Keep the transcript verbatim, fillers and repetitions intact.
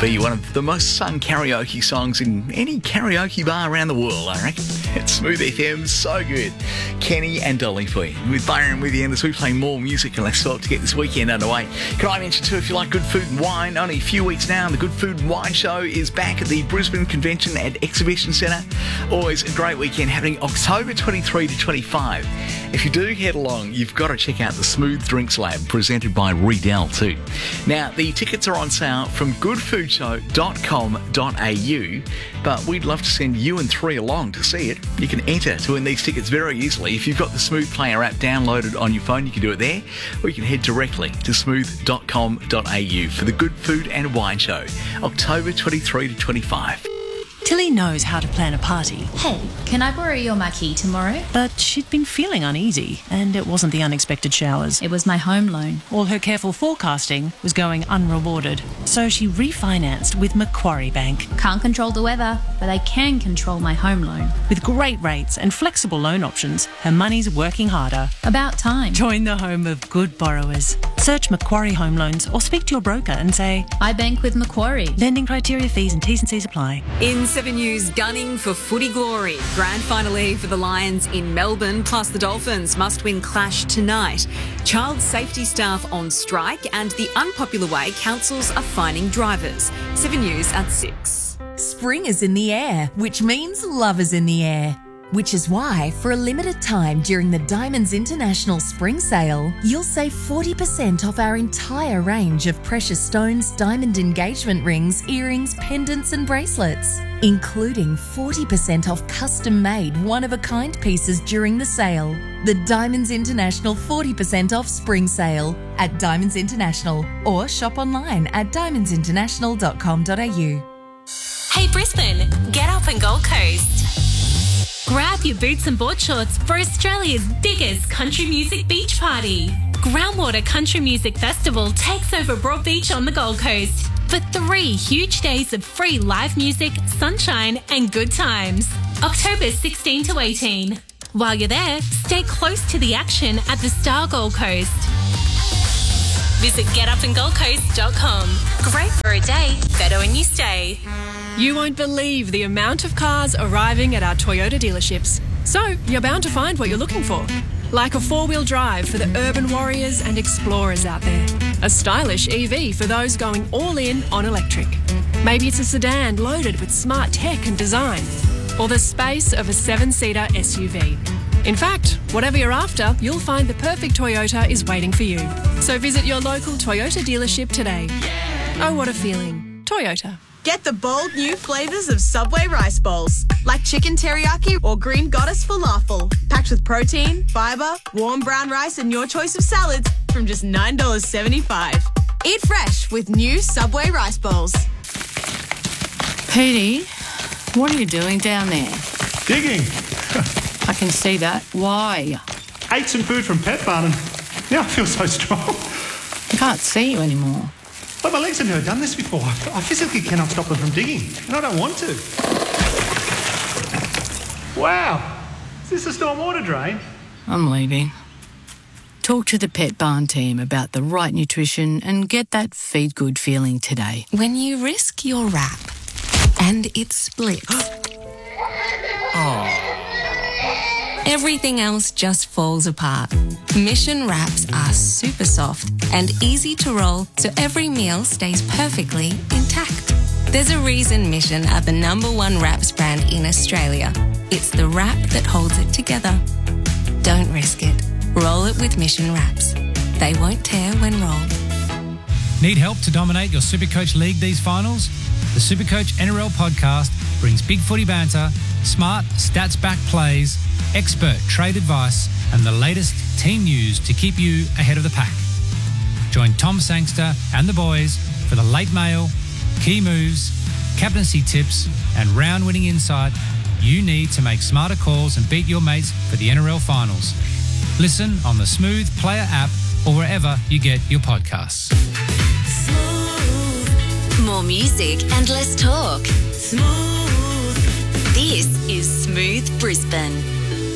be one of the most sung karaoke songs in any karaoke bar around the world, I reckon. It's Smooth F M, so good. Kenny and Dolly for you. With Byron with you, and as we play more music and less talk to get this weekend underway. Can I mention too, if you like good food and wine, only a few weeks now, and the Good Food and Wine Show is back at the Brisbane Convention and Exhibition Centre. Always a great weekend happening October twenty-third to twenty-fifth. If you do head along, you've got to check out the Smooth Drinks Lab presented by Riedel too. Now, the tickets are on sale from good food show dot com dot a u, but we'd love to send you and three along to see it. You can enter to win these tickets very easily. If you've got the Smooth Player app downloaded on your phone, you can do it there, or you can head directly to smooth dot com dot a u for the Good Food and Wine Show, October twenty-third to twenty-fifth. Tilly knows how to plan a party. Hey, can I borrow your marquee tomorrow? But she'd been feeling uneasy, and it wasn't the unexpected showers. It was my home loan. All her careful forecasting was going unrewarded, so she refinanced with Macquarie Bank. Can't control the weather, but I can control my home loan. With great rates and flexible loan options, her money's working harder. About time. Join the home of good borrowers. Search Macquarie Home Loans or speak to your broker and say, I bank with Macquarie. Lending criteria, fees and T's and C's apply. In Seven News, gunning for footy glory. Grand finale for the Lions in Melbourne, plus the Dolphins must-win clash tonight. Child safety staff on strike, and the unpopular way councils are fining drivers. Seven News at six. Spring is in the air, which means love is in the air. Which is why, for a limited time during the Diamonds International Spring Sale, you'll save forty percent off our entire range of precious stones, diamond engagement rings, earrings, pendants and bracelets, including forty percent off custom-made one-of-a-kind pieces during the sale. The Diamonds International forty percent off Spring Sale at Diamonds International, or shop online at diamonds international dot com dot a u. Hey Brisbane, get up and Gold Coast. Grab your boots and board shorts for Australia's biggest country music beach party. Groundwater Country Music Festival takes over Broadbeach on the Gold Coast for three huge days of free live music, sunshine and good times. October sixteenth to eighteenth. While you're there, stay close to the action at the Star Gold Coast. Visit get up and gold coast dot com. Great for a day, better when you stay. You won't believe the amount of cars arriving at our Toyota dealerships. So, you're bound to find what you're looking for. Like a four-wheel drive for the urban warriors and explorers out there. A stylish E V for those going all in on electric. Maybe it's a sedan loaded with smart tech and design. Or the space of a seven-seater S U V. In fact, whatever you're after, you'll find the perfect Toyota is waiting for you. So visit your local Toyota dealership today. Oh, what a feeling. Toyota. Get the bold new flavours of Subway rice bowls, like chicken teriyaki or green goddess falafel, packed with protein, fibre, warm brown rice and your choice of salads from just nine dollars seventy-five. Eat fresh with new Subway rice bowls. Petey, what are you doing down there? Digging. I can see that. Why? Ate some food from Pet Barn and now I feel so strong. I can't see you anymore. But my legs have never done this before. I physically cannot stop them from digging, and I don't want to. Wow. Is this a stormwater drain? I'm leaving. Talk to the Pet Barn team about the right nutrition and get that feed good feeling today. When you risk your wrap and it splits, Oh. everything else just falls apart. Mission wraps are super soft and easy to roll, so every meal stays perfectly intact. There's a reason Mission are the number one wraps brand in Australia. It's the wrap that holds it together. Don't risk it. Roll it with Mission wraps. They won't tear when rolled. Need help to dominate your Supercoach League these finals? The Supercoach N R L podcast brings big footy banter, smart, stats-backed plays, expert trade advice and the latest team news to keep you ahead of the pack. Join Tom Sangster and the boys for the late mail, key moves, captaincy tips and round-winning insight you need to make smarter calls and beat your mates for the N R L finals. Listen on the Smooth Player app or wherever you get your podcasts. More music and less talk. Smooth. This is Smooth Brisbane.